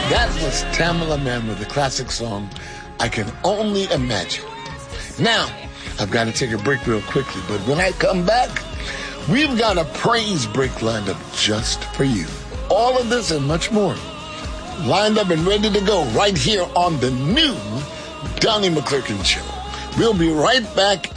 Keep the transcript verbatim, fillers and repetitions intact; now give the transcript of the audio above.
That was Tamala Mann with the classic song, I Can Only Imagine. Now, I've got to take a break real quickly, but when I come back, we've got a praise break lined up just for you. All of this and much more lined up and ready to go right here on the new Donnie McClurkin Show. We'll be right back